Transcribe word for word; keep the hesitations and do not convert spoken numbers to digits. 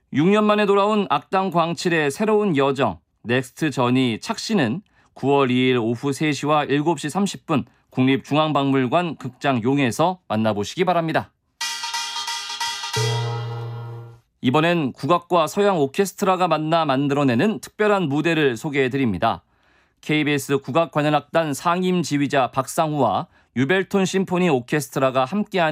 육 년 만에 돌아온 악당 광칠의 새로운 여정 넥스트 저니 착시는 구월 이일 오후 세 시와 일곱 시 삼십 분 국립중앙박물관 극장 용에서 만나보시기 바랍니다. 이번엔 국악과 서양 오케스트라가 만나 만들어내는 특별한 무대를 소개해드립니다. 케이비에스 국악관현악단 상임 지휘자 박상우와 유벨톤 심포니 오케스트라가 함께하는